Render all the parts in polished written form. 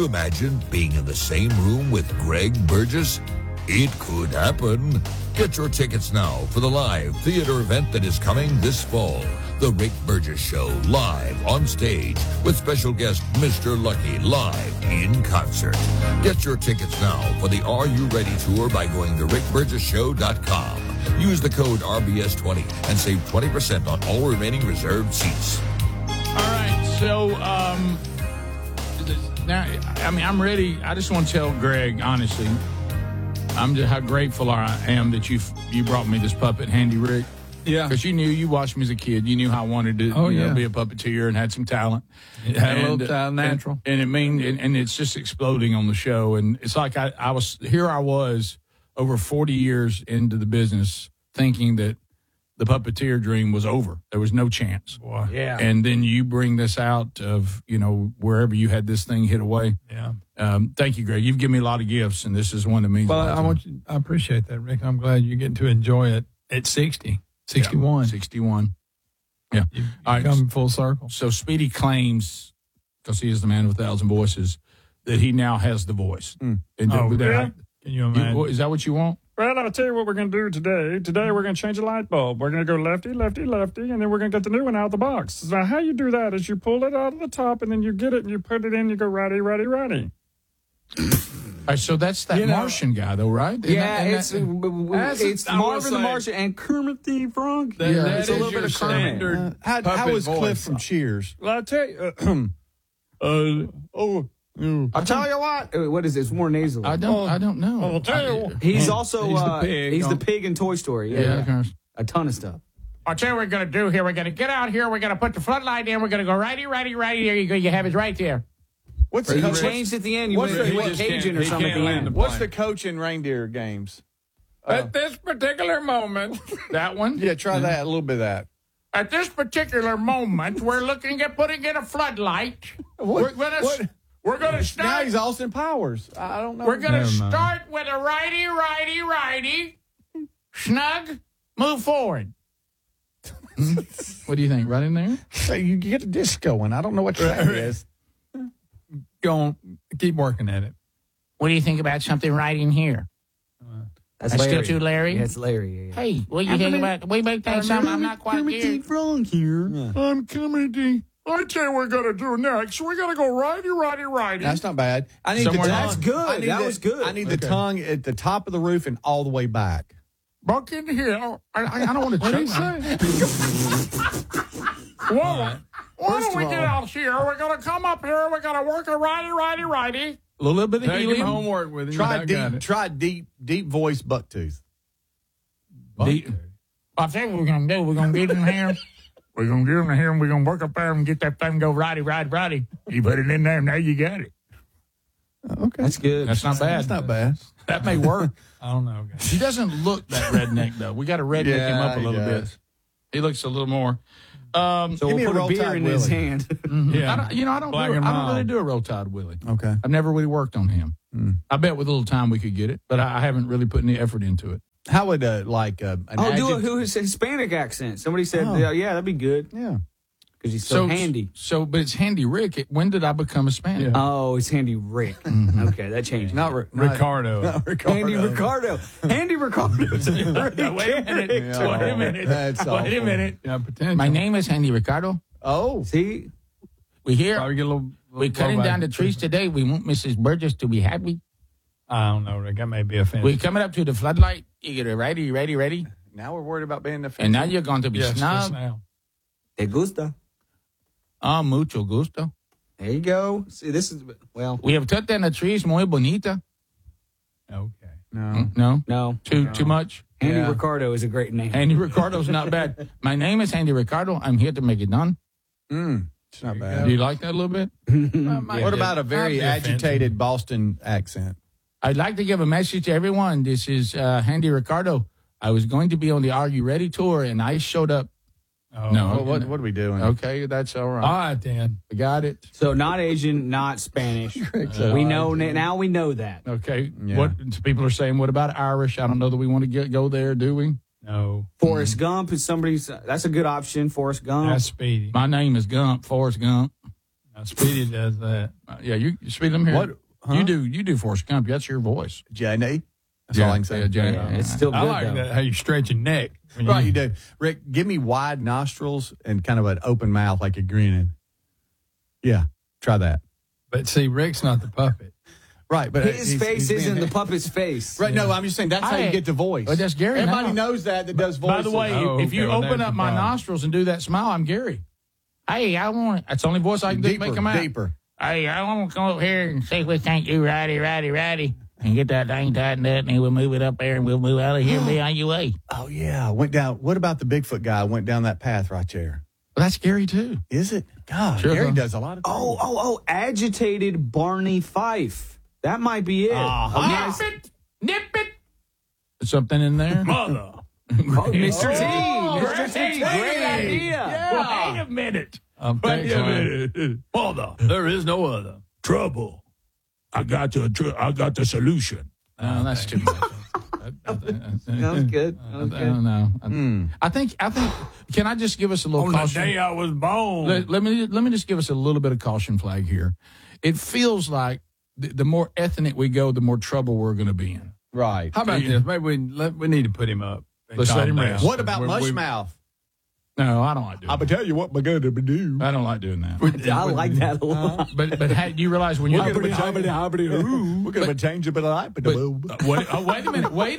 you imagine being in the same room with Greg Burgess? It could happen. Get your tickets now for the live theater event that is coming this fall. The Rick Burgess Show, live on stage with special guest Mr. Lucky, live in concert. Get your tickets now for the Are You Ready tour by going to rickburgessshow.com. Use the code RBS20 and save 20% on all remaining reserved seats. All right, so now, I'm ready. I just want to tell Greg, honestly, how grateful I am that you brought me this puppet, Handy Rick. Yeah. Because you watched me as a kid. You knew how I wanted to be a puppeteer and had some talent. Had a little talent, natural. And it's just exploding on the show. And it's like I was over 40 years into the business thinking that the puppeteer dream was over. There was no chance. Boy. Yeah. And then you bring this out of, wherever you had this thing hit away. Yeah. Thank you, Greg. You've given me a lot of gifts, and this is one that means a lot. I appreciate that, Rick. I'm glad you get to enjoy it at 60, 61. 61. Yeah. You come full circle. So Speedy claims, because he is the man with 1,000 voices, that he now has the voice. Can Can you imagine? Is that what you want? Well, I'll tell you what we're going to do today. Today, we're going to change a light bulb. We're going to go lefty, lefty, lefty, and then we're going to get the new one out of the box. Now, how you do that is you pull it out of the top, and then you get it, and you put it in, you go righty, righty, righty. All right, so that's that Martian guy, though, right? It's Marvin the Martian and Kermit the Frog. It's a little bit of Kermit. How was Cliff from Cheers? Well, I'll tell you. I'll tell you what. What is this? More nasal. I don't know. I'll tell you. He's also he's the the pig in Toy Story. Yeah. A ton of stuff. I'll tell you what we're going to do here. We're going to get out here. We're going to put the floodlight in. We're going to go righty, righty, righty. There you go. You have it right there. You changed at the end. You went Cajun or something at the end. What's the coach in reindeer games? At this particular moment. That one? Yeah, try that. A little bit of that. At this particular moment, we're looking at putting in a floodlight. We're going to start. Now he's Austin Powers. I don't know. We're going to start with a righty, righty, righty. Snug, move forward. What do you think? Right in there? So you get the disc going. I don't know what that is. Go on. Keep working at it. What do you think about something right in here? That's still too Larry? Yeah, it's Larry. Yeah. Hey, what do you think about? We make that something. I'm not quite here. Frog here. Yeah. I'm Kermit. I tell you what we're going to do next. We're going to go righty, righty, righty. That's not bad. I need Somewhere the That's good. That was good. I need the tongue at the top of the roof and all the way back. Buck in here. I don't want to What did he choke. say? Why don't we get out here? We're going to come up here. We're going to work a righty, righty, righty. A little bit of Take him helium. homework with him. Try deep voice bucktooth. I think what we're going to do, we're going to get in here. We're going to get in here and we're going to work up there and get that thing go righty, righty, righty. You put it in there and now you got it. Okay. That's good. That's not bad. That's not bad. That may work. I don't know, guys. He doesn't look that redneck, though. We got to redneck him up a little bit. He looks a little more. So we'll put a beer in his hand. Yeah. I don't really do a Roll Tide Willie. Okay. I've never really worked on him. I bet with a little time we could get it, but I haven't really put any effort into it. How would an Do a Hispanic accent. Somebody said, yeah, that'd be good. Yeah. Because he's so handy. But it's Handy Rick. When did I become Hispanic? Yeah. Oh, it's Handy Rick. Okay, that changed. Not Ricardo. Handy Ricardo. Handy Ricardo's a great Wait a minute. That's Wait a minute. Yeah, potential. My name is Handy Ricardo. Oh. See? We here. Probably get a little We're cutting down the trees today. We want Mrs. Burgess to be happy. I don't know, Rick. That may be offensive. We're coming up to the floodlight. You get it ready. Now we're worried about being offensive. And now you're going to be Yes, just snug. now. Te gusta. Mucho gusto. There you go. See, this is, well. We have cut down the trees muy bonita. Okay. No. No. Too much? Handy Ricardo is a great name. Handy Ricardo's not bad. My name is Handy Ricardo. I'm here to make it done. It's not bad. Do you like that a little bit? What about a very agitated Boston accent? I'd like to give a message to everyone. This is Handy Ricardo. I was going to be on the Are You Ready tour, and I showed up. Oh, No. What are we doing? Okay, that's all right. All right, Dan. I got it. So not Asian, not Spanish. We know now. We know that. Okay. Yeah. What people are saying? What about Irish? I don't know that we want to go there, do we? No. Forrest Gump is somebody's. That's a good option. Forrest Gump. That's Speedy. My name is Gump, Forrest Gump. Now, Speedy does that. Yeah, Speedy, let me hear. What? It. Huh? You do Forrest Gump. That's your voice. J&E. That's all I can say. Yeah, J&E. It's still good, I like though. that, how you stretch your neck. Right, you do. Rick, give me wide nostrils and kind of an open mouth like you're grinning. Yeah, try that. But see, Rick's not the puppet. Right, but His face he's isn't being- the puppet's face. Right, no, I'm just saying that's how you get the voice. But that's Gary Everybody now. knows that does voices. By the way, Oh, if you okay, well, open that's up the my problem. nostrils and do that smile, I'm Gary. Hey, I want it. That's the only voice I can do to make them out. Deeper. Hey, I want to come up here and say we thank you, righty, and get that thing tightened up, and we'll move it up there, and we'll move out of here and be on your way. Oh, yeah. Went down. What about the Bigfoot guy? Went down that path right there. Well, that's Gary, too. Is it? God, Sure, Gary huh? does a lot of things. Oh, agitated Barney Fife. That might be it. Nip it. Something in there? Mother. Mr. T. Oh, Mr. T. great. Great idea. Well, wait a minute. Thanks, man. Mother, there is no other. Trouble. I got the solution. No, that's too much. That was good. I don't know. I think. Can I just give us a little On caution? the day I was born. Let me just give us a little bit of caution flag here. It feels like the more ethnic we go, the more trouble we're going to be in. Right. How about this? Maybe we need to put him up. and Let's calm let him down. rest. What about We- Mushmouth? No, I don't like doing. I'm going to tell you what we're going to do. I don't like doing that. I like that a lot. But do you realize when you're We're going to change a bit of life. wait a minute. What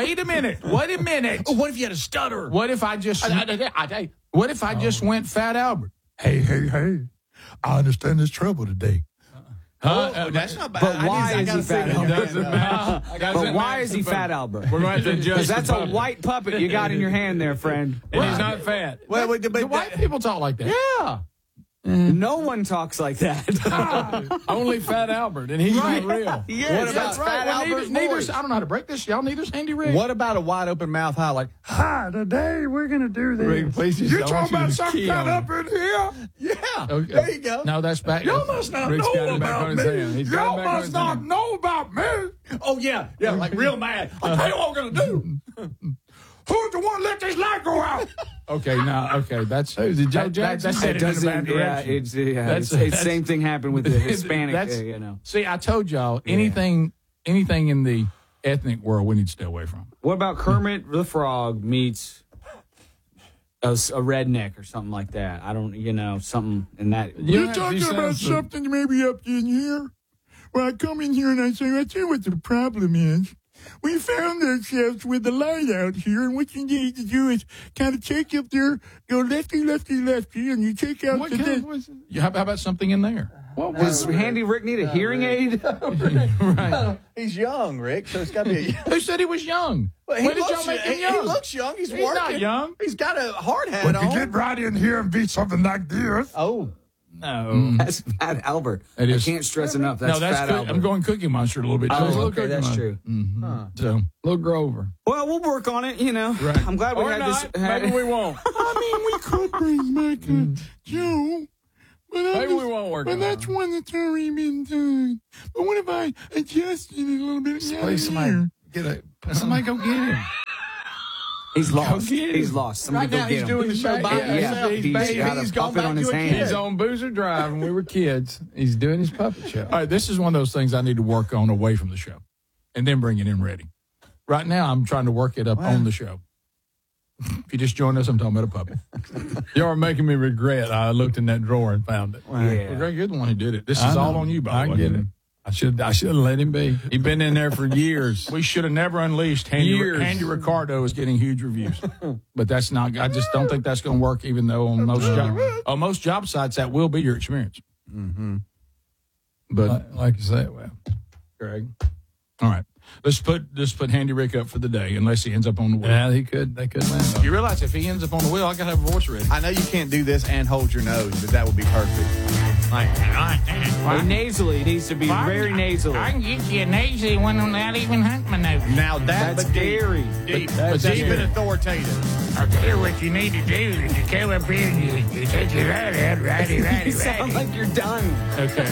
if you had a stutter? What if I just what if I just went Fat Albert? Hey. I understand there's trouble today. That's not bad. But why is he Fat Albert? Albert? But why is he Fat Albert? We're going to have to Because adjust that's the a puppet. white puppet you got in your hand there, friend. And he's not fat. Well, The white people talk like that. yeah. No one talks like that. Only Fat Albert, and he's not real. Yes, What about that's Fat right. Albert's Neither's, voice? I don't know how to break this. Y'all neither's handy Rick. What about a wide open mouth high like, Hi, today we're going to do this. Rick, please just You don't talking want you about to something key cut on up in here? yeah, Okay. there you go. No, that's back. Y'all must not Rick's got know him back about on his hand. me. He's got him Y'all back on must his not hand. know about me. Oh, yeah, like real mad. I'll tell you what we're going to do. Who's the one let this light go out? Okay, that's Is it Joe Jackson? That's headed in a bad direction. That's- Same thing happened with the Hispanic. That's- See, I told y'all anything in the ethnic world we need to stay away from. What about Kermit the Frog meets a redneck or something like that? I don't, something in that. You're talking about something maybe up in here? Well, I come in here and I say, I tell you what the problem is. We found ourselves with the light out here, and what you need to do is kind of take up there, go lefty, and you take out What the kind of voice? How about something in there? Does Handy Rick need a hearing aid? Right. He's young, Rick, so it's got to be Who said he was young? Well, When did y'all make him young? He looks young. He's He's working. not young. He's got a hard hat But on. you get right in here and beat something like this. Oh. No. That's Fat Albert. It is. I can't stress enough. That's, No, that's Fat good. Albert. I'm going Cookie Monster a little bit. Oh, too. It's a little okay, Cookie that's Monster. true. So, Little Grover. Well, we'll work on it, Right. I'm glad we Or had not. this. Maybe we won't. I mean, we could bring back Joe. But Maybe we won't work on it. one that's already been done. But what if I adjusted it a little bit? Please, somebody go get him. He's lost. get him. He's lost. Somebody Right go now, get he's him. doing the show by Yeah, himself. he's got a He's gone puppet back on his to a hand. kid. He's on Boozer Drive, and we were kids. He's doing his puppet show. all right, this is one of those things I need to work on away from the show, and then bring it in ready. Right now, I'm trying to work it up on the show. If you just joined us, I'm talking about a puppet. You are making me regret. I looked in that drawer and found it. Well, Greg, you're the one who did it. This is all on you, by the I way. get it. I should have let him be. He's been in there for years. We should have never unleashed Handy Years. Ricardo is getting huge reviews, but that's not. I just don't think that's going to work. Even though on most job sites that will be your experience. Mm-hmm. But Like you said, well, Greg, all right, let's put Handy Rick up for the day, unless he ends up on the wheel. yeah, they could land on. You realize if he ends up on the wheel, I got to have a voice ready. I know you can't do this and hold your nose, but that would be perfect. Or nasally. It needs to be very nasally. I can get you a nasally one without even hunting my nose. Now That's scary. deep, That's deep and scary. authoritative. I'll tell you what you need to do is you come up here and you take your right out, righty. You sound like you're done. Okay.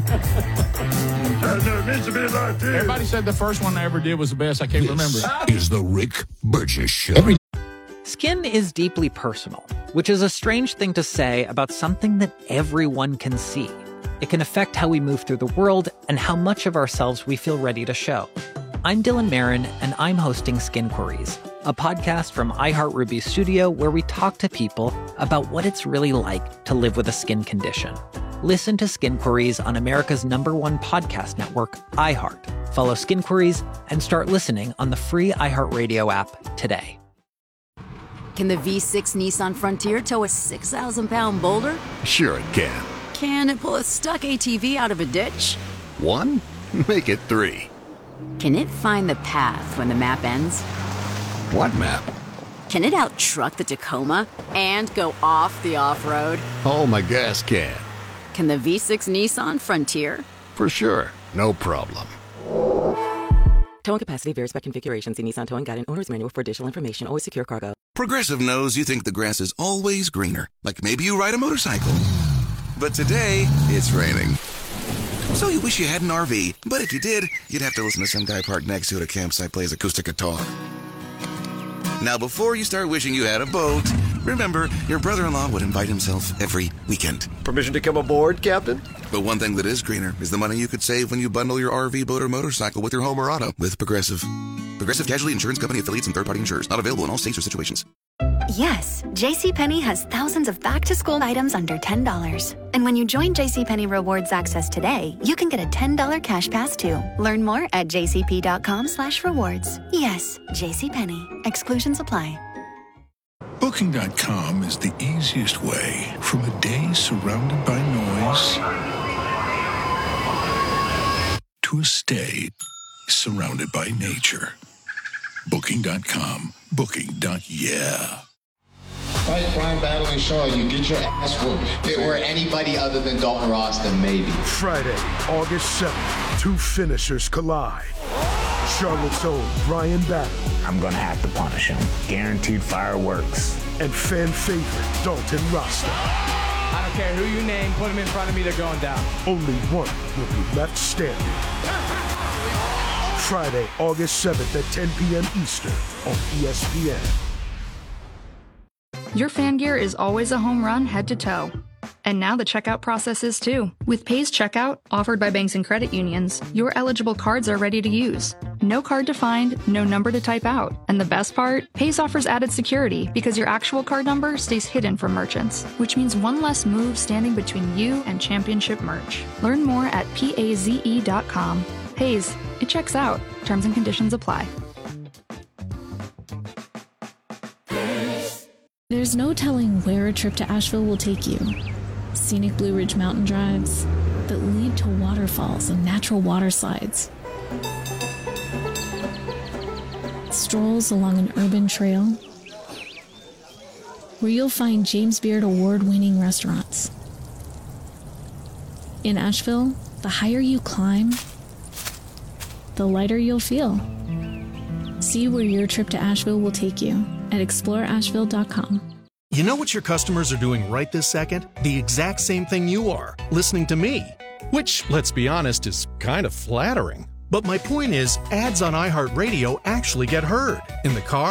It needs to be like this. Everybody said the first one I ever did was the best. I can't remember it. Is the Rick Burgess Show. Skin is deeply personal, which is a strange thing to say about something that everyone can see. it can affect how we move through the world and how much of ourselves we feel ready to show. I'm Dylan Marin, and I'm hosting Skin Queries, a podcast from iHeartRuby Studio where we talk to people about what it's really like to live with a skin condition. Listen to Skin Queries on America's #1 podcast network, iHeart. Follow Skin Queries and start listening on the free iHeartRadio app today. Can the V6 Nissan Frontier tow a 6,000-pound boulder? Sure it can. Can it pull a stuck ATV out of a ditch? 1? Make it 3. Can it find the path when the map ends? What map? Can it out-truck the Tacoma and go off the off-road? Oh, my gas can. Can the V6 Nissan Frontier? For sure. No problem. Towing capacity varies by configuration. See Nissan Towing Guide and Owner's Manual for additional information. Always secure cargo. Progressive knows you think the grass is always greener. Like maybe you ride a motorcycle. But today, it's raining. So you wish you had an RV. But if you did, you'd have to listen to some guy parked next to it at a campsite plays acoustic guitar. Now, before you start wishing you had a boat, remember, your brother-in-law would invite himself every weekend. Permission to come aboard, Captain? But one thing that is greener is the money you could save when you bundle your RV, boat, or motorcycle with your home or auto with Progressive. Progressive Casualty Insurance Company affiliates and third-party insurers. Not available in all states or situations. Yes, JCPenney has thousands of back-to-school items under $10. And when you join JCPenney Rewards Access today, you can get a $10 cash pass too. Learn more at jcp.com/rewards. Yes, JCPenney. Exclusions apply. Booking.com is the easiest way from a day surrounded by noise to a stay surrounded by nature. Booking.com. Booking.yeah. Fight Brian battling Shaw, you get your ass whooped. If it were anybody other than Dalton Ross, then maybe. Friday, August 7th, 2 finishers collide. Charlotte's own Brian Battle. I'm gonna have to punish him. Guaranteed fireworks. And fan favorite Dalton Rasta. I don't care who you name, put him in front of me, they're going down. Only one will be left standing. Friday, August 7th at 10 p.m. Eastern on ESPN. Your fan gear is always a home run head to toe. And now the checkout process is too. With Pays Checkout, offered by banks and credit unions, your eligible cards are ready to use. No card to find, no number to type out. And the best part? Pays offers added security because your actual card number stays hidden from merchants, which means one less move standing between you and championship merch. Learn more at PAZE.com. Pays, it checks out. Terms and conditions apply. There's no telling where a trip to Asheville will take you. Scenic Blue Ridge mountain drives that lead to waterfalls and natural water slides. Strolls along an urban trail where you'll find James Beard award-winning restaurants. In Asheville, the higher you climb, the lighter you'll feel. See where your trip to Asheville will take you at exploreasheville.com. You know what your customers are doing right this second? The exact same thing you are, listening to me. Which, let's be honest, is kind of flattering. But my point is, ads on iHeartRadio actually get heard. In the car,